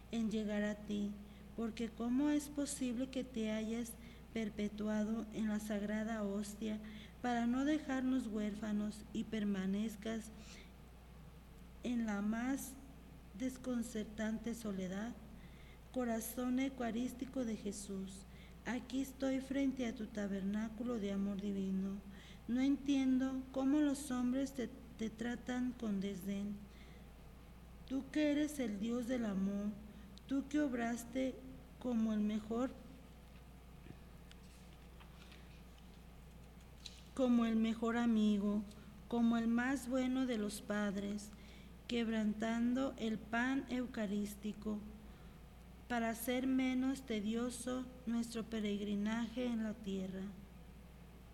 en llegar a ti, porque ¿cómo es posible que te hayas perpetuado en la sagrada hostia para no dejarnos huérfanos y permanezcas en la más desconcertante soledad? Corazón eucarístico de Jesús, aquí estoy frente a tu tabernáculo de amor divino. No entiendo cómo los hombres te tratan con desdén. Tú que eres el Dios del amor, tú que obraste como el mejor, como el mejor amigo, como el más bueno de los padres, quebrantando el pan eucarístico, para hacer menos tedioso nuestro peregrinaje en la tierra.